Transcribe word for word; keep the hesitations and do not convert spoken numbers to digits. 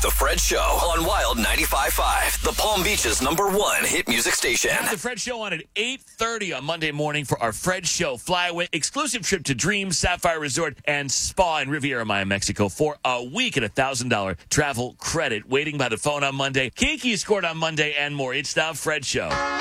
The Fred Show on Wild ninety-five point five, the Palm Beach's number one hit music station. Have The Fred Show on at eight thirty on Monday morning for our Fred Show Flyaway exclusive trip to Dreams Sapphire Resort and Spa in Riviera Maya, Mexico for a week and a one thousand dollars travel credit waiting by the phone on Monday. Kiki scored on Monday and more. It's The Fred Show.